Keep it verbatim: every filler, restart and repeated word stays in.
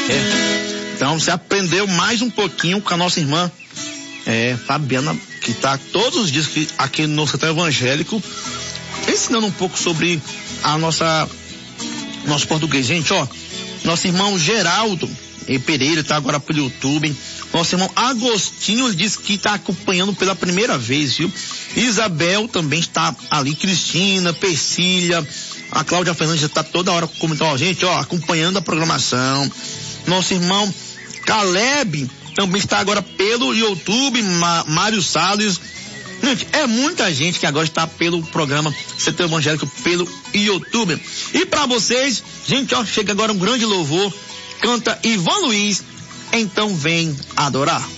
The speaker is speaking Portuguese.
É. Então você aprendeu mais um pouquinho com a nossa irmã é, Fabiana, que está todos os dias aqui no Centro Evangélico, ensinando um pouco sobre a nossa nosso português. Gente, ó, nosso irmão Geraldo e Pereira está agora pelo YouTube. Nosso irmão Agostinho diz que está acompanhando pela primeira vez, viu? Isabel também está ali, Cristina, Persília, a Cláudia Fernandes está toda hora comentando, ó, gente, ó, acompanhando a programação. Nosso irmão Caleb também está agora pelo YouTube, Mário Salles. Gente, é muita gente que agora está pelo programa Centro Evangélico pelo YouTube. E para vocês, gente, ó, chega agora um grande louvor, canta Ivan Luiz, Então Vem Adorar.